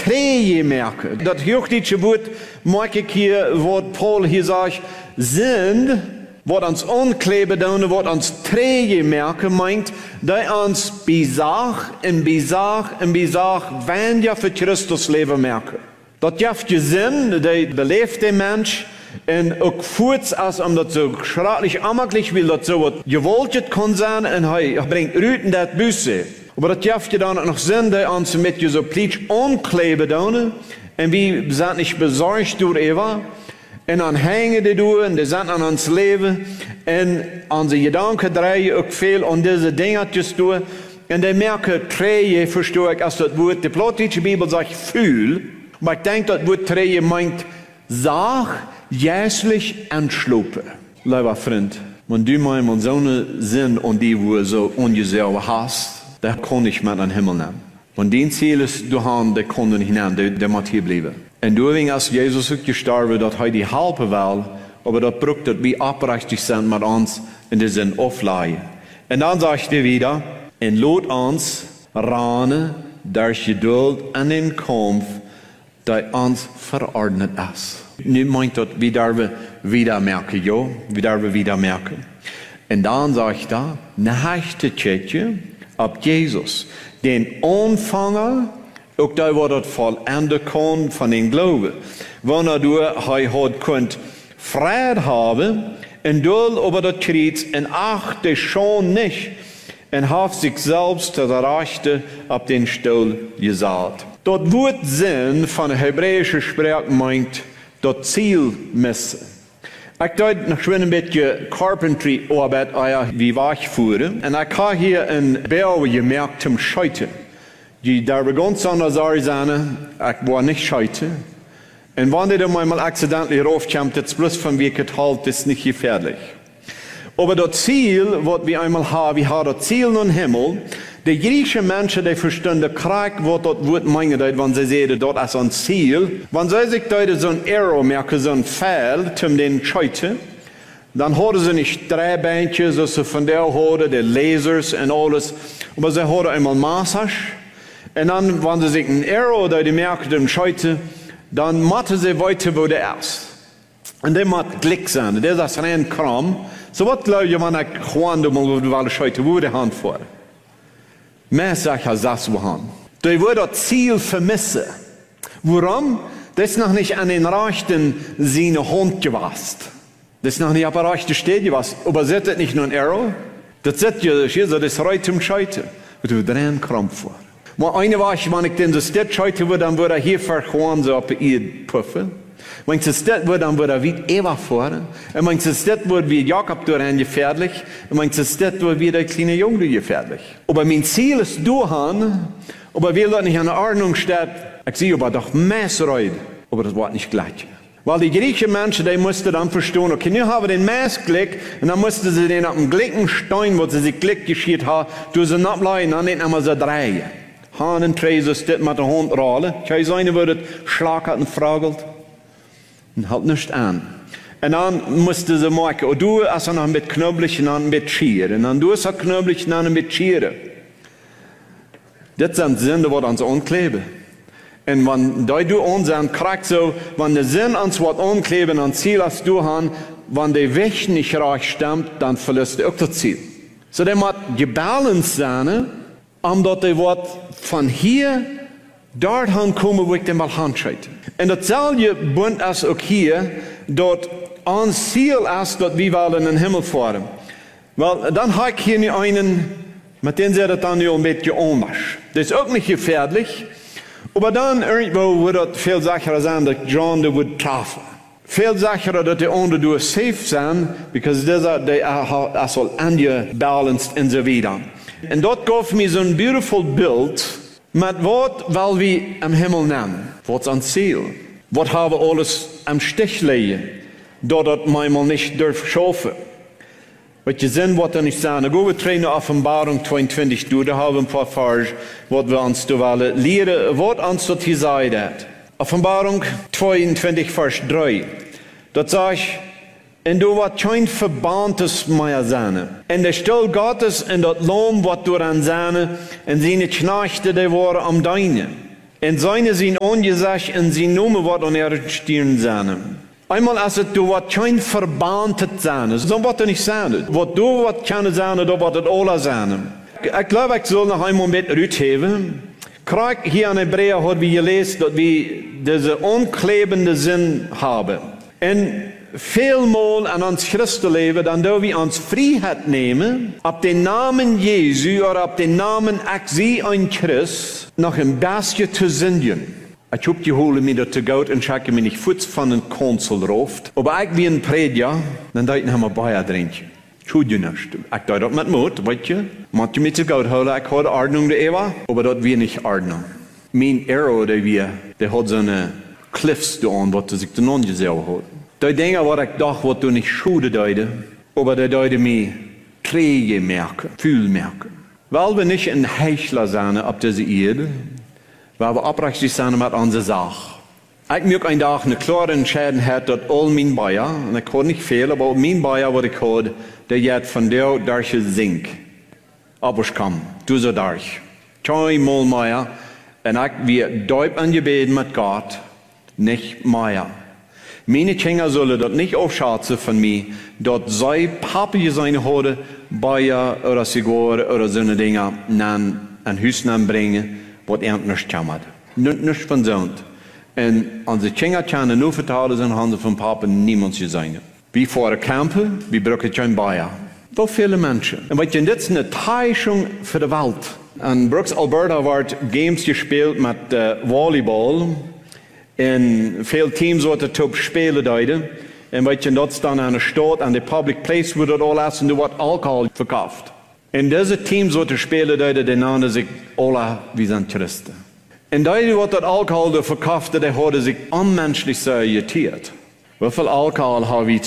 Treje merken. Dat Hochdeutsche Wort, mag ik hier, wat Paul hier sagt, sind, wat ons onkleben doen, wat ons Treje merken, meint, dat ons bezag en bezag en bezag, wenn je voor Christus leven merken. Dat heeft je zin, dat beleeft de mens, en ook voert als om dat zo schratelijk amaklich wil, dat zo wat gewollt kan zijn, en hij brengt ruiten dat bussen. Maar dat heeft je dan ook nog zin, dat ons met je zo plicht onkleben doen, en we zijn niet bezorgd door Eva, en dan hangen die door, en die zijn aan ons leven, en onze gedanken draaien ook veel aan deze dingetjes door, en die merken treje, verstoor ik als dat woord, de Plattische Bibel zegt fühl, maar ik denk dat woord treje meint, zag, juistlich entschlopen. Lieber Freund, wenn du mal so eine Sinn und die wo so ungesehen hast, da kann ich mit an den Himmel nehmen. Wenn dein Ziel ist, du hast, der kann nicht nehmen, der muss hier bleiben. Und du wegen als Jesus auch gestorben, dass er die halbe will, aber das braucht, dass wir aufrichtig sind mit uns in den Sinn aufleihen. Und dann sagt er wieder, und lot uns rahnen durch Geduld an den Kampf, der uns verordnet ist. Nu meint dat we daar wieder merken, jo, we daar wieder merken. En dan zegt hij, naast tjetje op Jezus, den Anfänger, ook daar wordt het volenden kan van den Glauben. Wanneer hij had kunt vrede hebben, en dul over dat kriet, en achte schon nicht, en heeft zich zelfs tot de rechte op den stoel gezet. Dat woord zin van de Hebräische Sprache meint, dat Ziel missen. Ik deed nog een beetje carpentry arbeid wie wegvoeren. En ik heb hier een bouw gemerkt zum Scheuten. Die daar ganz anders zijn, ik wou niet scheuten. En wanneer er mal accidentally raufkommt, das bloß von wie geteilt, ist nicht gefährlich. Aber das Ziel, was wir einmal haben, wir haben das Ziel in den Himmel. Die griechischen Menschen, die verstehen Krieg, was das Wort meint, wenn sie sehen, das ist ein Ziel. Wenn sie sich dort so ein Arrow merken, so ein Pfeil, zum den Scheuten, dann haben sie nicht drei Bändchen, so sie von der haben, die Lasers und alles, aber sie haben einmal Massage. Und dann, wenn sie sich ein Arrow dort merken, den Scheuten, dann machen sie weiter, wo der ist. Und der muss Glück sein, der ist rein Kram. So was glaube ich, wenn ich gewoon mal Scheuten, wo die Hand vor. Mehr sagt als das wohan. Die wird das Ziel vermissen. Warum? Das ist noch nicht an den rechten seine Hand gewasst. Das ist noch nicht auf der rechten Stelle gewasst. Aber seht das nicht nur ein Arrow? Das seht ihr, hier so das Reit zum Scheiten. Und du drehen Krampf vor. Maar eine Woche, wenn ich den so steht Scheiten würde, dann würde hier verhauen so auf ihr puffen. Wenn es steht würde, dann würde wie Eva fahren. Und wenn es steht würde, wie Jakob durch gefährlich. Und wenn es steht würde, wie der kleine Junge gefährlich. Aber mein Ziel ist durchhauen, aber will das nicht an der Ordnung steht. Ich sehe aber doch Messreut, aber das war nicht gleich. Weil die griechischen Menschen, die mussten dann verstehen, okay, nu haben den Messglick, und dann mussten sie den auf dem glicken Stein, wo sie sich Glick geschieht haben, durch sie ableiten, dann nicht einmal so drehen. Hanen treisen steht mit der Hand rollen. Kann sein, würde schlagen und fragelt. Und halt nicht an. Und dann musste sie machen, und du hast noch ein bisschen knöbelig und dann ein bisschen schieren. Und dann du hast knöbelig und dann ein bisschen schieren. Das sind Sinn, die uns ankleben. Und wenn du uns kriegst, so, wenn der Sinn uns was ankleben, dann Ziel hast du haben, wenn der Weg nicht reich stimmt, dann verlässt du auch das Ziel. So, der muss gebalanced sein, omdat hij wat van hier dorthin komen wo ik den mal handschreite. En datzelfde bund is ook hier, dat ons ziel is dat we wel in den Himmel fahren. Wel, dan heb ik hier nu einen, met den zit het dan nu een beetje anders. Dat is ook niet gefährlich, aber dan irgendwo wordt het veel sicherer zijn dat John de wordt treffen. Veel sicherer dat de anderen door safe zijn, because they are so unbalanced en zo wieder. En dat gaf me zo'n beautiful beeld met wat wil we am Himmel nemen. Wat is ons ziel? Wat hebben we alles am Stich leggen, dat het manchmal niet durft schaffen. Wat je zin wat er niet zijn. Dan gaan we terug naar Offenbarung 22 door. Daar hebben we een paar vers wat we ons willen leren. Wat ons dat gezegd heeft. Offenbarung 22 vers 3. Dat zegt, en du wat kein Verbanntes mehr sein. En der Stille Gottes en dat Lam wat door aan zijn, en seine Knechte, die waren am Deine. En seine zijn ongesag en zijn noemen wat on er stieren zijn. Einmal als het du wat kein Verband het zijn, so wat er nicht sein. Wat du wat kann sein, da wat het alle sein. Ich glaube, ich soll noch einmal mit rütheben. Krijg hier in Hebräer hat wir gelesen, dass wir diese unklebende Sinn haben. Und vielmal an uns Christenleben, dann dürfen wir uns Freiheit nehmen, ab den Namen Jesu oder ab den Namen ich sie ein Christ, noch ein bisschen zu singen. Ich hab die Hole mir da zu Gott und schicke mir nicht Fuß von den Konsul ruft. Aber ich wie ein Prediger, dann deuten wir Bayer trinken. Tut ihr nicht. Ich deut das mit Mut, weißt du? Manche mit zu Gott holen, ich habe Ordnung der Eva, aber dort wir nicht Ordnung. Mein Arrow, der hat so eine Cliffs da an, was sich dann angesehen hat. Die Dinge, was ich dachte, was du nicht Schule deute, aber der deute mir Träge merken, Fühlmerken. Weil wir nicht ein Heuchler sind auf dieser Erde, weil wir abrechtig sind mit unserer Sache. Ich möchte einen Tag eine klare Entscheidung haben, dass all mein Bayer, und ich kann nicht viel, aber mein Bayer, was ich habe, der jetzt von der durch singt. Aber ich komme, du so durch. Zweimal mehr, und ich wir deut angebeten mit Gott, nicht mehr. Meine Kinder sollen dort nicht aufschätzen von mir, dort sei Papi seine Horde, Bayer oder Sigur oder so eine Dinge, an Haus bringen, was er nicht kann. Nicht von Sohn. Und unsere Kinder können nur vertrauen in Handen von Papa, niemand zu sein. Wie vor der Campe, wie brauchen kein Bayer. So viele Menschen. Und weißt du, das ist eine Täuschung für die Welt. In Brooks, Alberta, wird Games gespielt mit Volleyball. Und viele Teams werden top spielen dort. Und weißt du, das ist dann eine Stadt, an der Public Place, wo dort alles und dort Alkohol verkauft. Und diese Teams werden spielen dort, die nennen sich alle wie sind Christen. Und die, die dort Alkohol verkauft, die haben sich unmenschlich so irritiert. Wie viel Alkohol haben wir